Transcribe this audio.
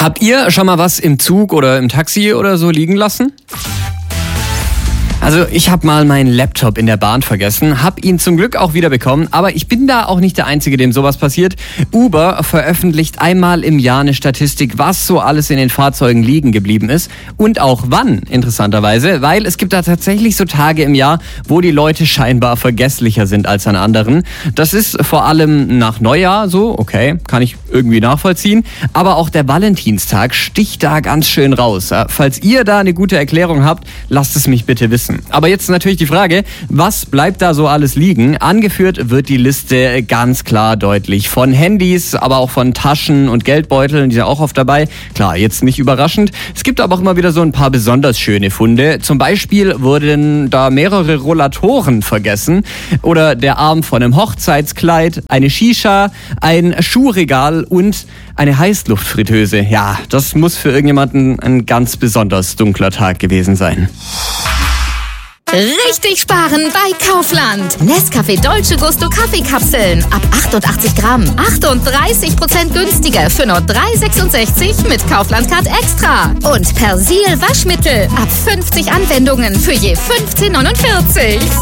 Habt ihr schon mal was im Zug oder im Taxi oder so liegen lassen? Also ich habe mal meinen Laptop in der Bahn vergessen, habe ihn zum Glück auch wieder bekommen, aber ich bin da auch nicht der Einzige, dem sowas passiert. Uber veröffentlicht einmal im Jahr eine Statistik, was so alles in den Fahrzeugen liegen geblieben ist und auch wann, interessanterweise, weil es gibt da tatsächlich so Tage im Jahr, wo die Leute scheinbar vergesslicher sind als an anderen. Das ist vor allem nach Neujahr so, okay, kann ich irgendwie nachvollziehen, aber auch der Valentinstag sticht da ganz schön raus. Falls ihr da eine gute Erklärung habt, lasst es mich bitte wissen. Aber jetzt natürlich die Frage, was bleibt da so alles liegen? Angeführt wird die Liste ganz klar deutlich von Handys, aber auch von Taschen und Geldbeuteln, die sind auch oft dabei. Klar, jetzt nicht überraschend. Es gibt aber auch immer wieder so ein paar besonders schöne Funde. Zum Beispiel wurden da mehrere Rollatoren vergessen oder der Arm von einem Hochzeitskleid, eine Shisha, ein Schuhregal und eine Heißluftfritteuse. Ja, das muss für irgendjemanden ein ganz besonders dunkler Tag gewesen sein. Richtig sparen bei Kaufland. Nescafé Dolce Gusto Kaffeekapseln ab 88 Gramm. 38% günstiger für nur 3,66 mit Kaufland Card Extra. Und Persil Waschmittel ab 50 Anwendungen für je 15,49.